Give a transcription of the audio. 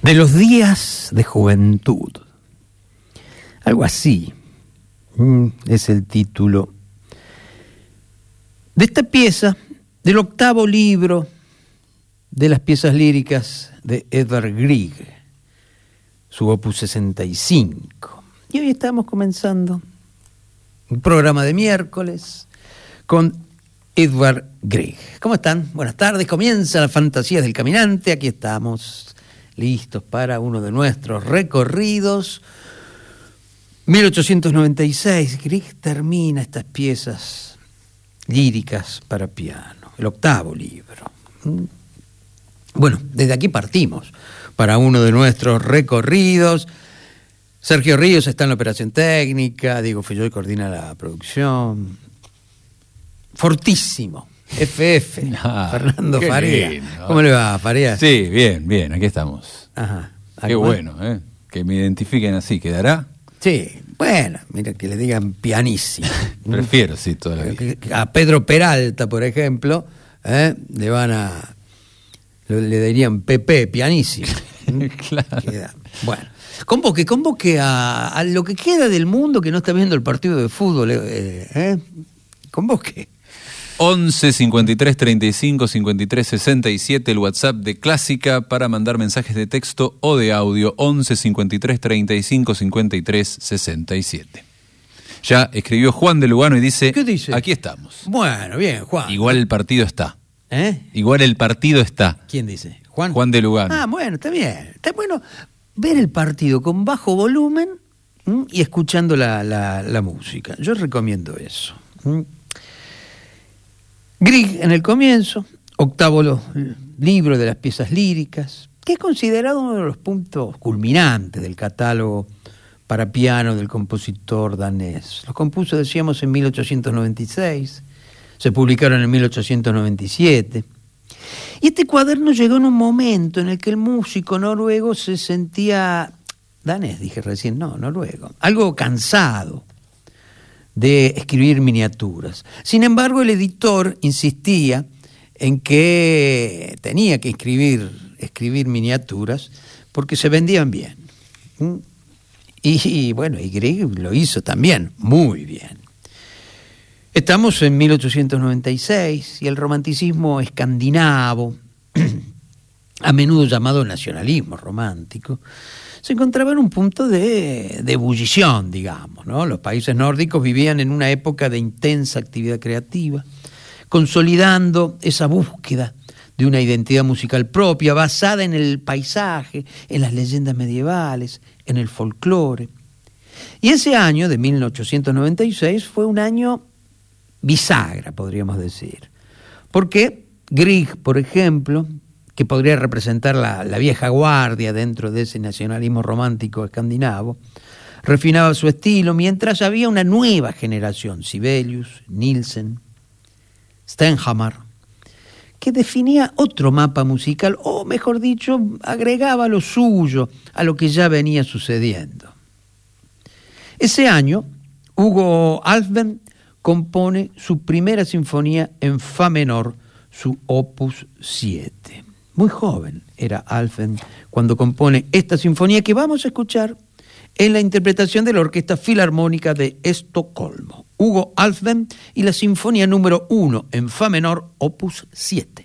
De los días de juventud. Algo así es el título de esta pieza, del octavo libro de las piezas líricas de Edvard Grieg, su opus 65. Y hoy estamos comenzando un programa de miércoles con Edvard Grieg. ¿Cómo están? Buenas tardes. Comienza la Fantasías del Caminante. Aquí estamos listos para uno de nuestros recorridos. 1896, Grieg termina estas piezas líricas para piano, el octavo libro. Bueno, desde aquí partimos para uno de nuestros recorridos. Sergio Ríos está en la operación técnica, Diego Filloy coordina la producción. Fortísimo, FF, Fernando Farea. Lindo. ¿Cómo le va, Farea? Sí, bien, aquí estamos. Ajá. Qué bueno, que me identifiquen así, ¿quedará? Sí, bueno, mira que le digan pianísimo. Prefiero, sí, toda la vida. A Pedro Peralta, por ejemplo, le dirían Pepe, pianísimo. Claro. Bueno, convoque a lo que queda del mundo que no está viendo el partido de fútbol. Convoque. 11 53 35 53 67, el WhatsApp de Clásica para mandar mensajes de texto o de audio. 11 53 35 53 67. Ya escribió Juan de Lugano y dice: ¿qué dice? Aquí estamos. Bueno, bien, Juan. Igual el partido está. Igual el partido está. ¿Quién dice? Juan. Juan de Lugano. Ah, bueno, está bien. Está bueno ver el partido con bajo volumen y escuchando la música. Yo recomiendo eso. Grieg en el comienzo, octavo libro de las piezas líricas, que es considerado uno de los puntos culminantes del catálogo para piano del compositor danés. Los compuso, decíamos, en 1896, se publicaron en 1897. Y este cuaderno llegó en un momento en el que el músico noruego se sentía, danés dije recién, no, noruego, algo cansado de escribir miniaturas. Sin embargo, el editor insistía en que tenía que escribir miniaturas porque se vendían bien. Y bueno, y Grieg lo hizo también muy bien. Estamos en 1896 y el romanticismo escandinavo, a menudo llamado nacionalismo romántico, se encontraba en un punto de ebullición, digamos, ¿no? Los países nórdicos vivían en una época de intensa actividad creativa, consolidando esa búsqueda de una identidad musical propia, basada en el paisaje, en las leyendas medievales, en el folclore. Y ese año, de 1896, fue un año bisagra, podríamos decir. Porque Grieg, por ejemplo, que podría representar la vieja guardia dentro de ese nacionalismo romántico escandinavo, refinaba su estilo, mientras había una nueva generación, Sibelius, Nielsen, Stenhammar, que definía otro mapa musical, o mejor dicho, agregaba lo suyo a lo que ya venía sucediendo. Ese año, Hugo Alfvén compone su primera sinfonía en fa menor, su opus 7. Muy joven era Alfvén cuando compone esta sinfonía que vamos a escuchar en la interpretación de la Orquesta Filarmónica de Estocolmo. Hugo Alfvén y la Sinfonía número 1 en fa menor, opus 7.